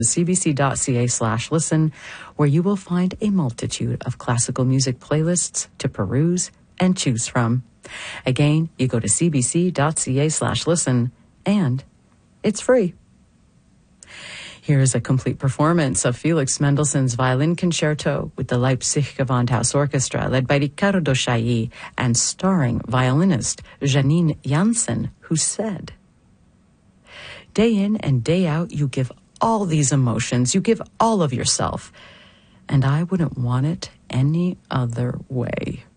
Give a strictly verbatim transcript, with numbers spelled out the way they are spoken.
cbc.ca slash listen, where you will find a multitude of classical music playlists to peruse and choose from. Again, you go to cbc.ca slash listen, and it's free. Here's a complete performance of Felix Mendelssohn's Violin Concerto with the Leipzig Gewandhaus Orchestra, led by Riccardo Chailly and starring violinist Janine Jansen, who said, "Day in and day out, you give all these emotions, you give all of yourself, and I wouldn't want it any other way."